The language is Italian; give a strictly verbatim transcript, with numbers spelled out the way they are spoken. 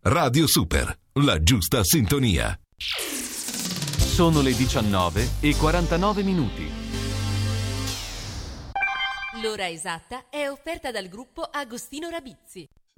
Radio Super, la giusta sintonia. Sono le diciannove e quarantanove minuti. L'ora esatta è offerta dal gruppo Agostino Rabizzi.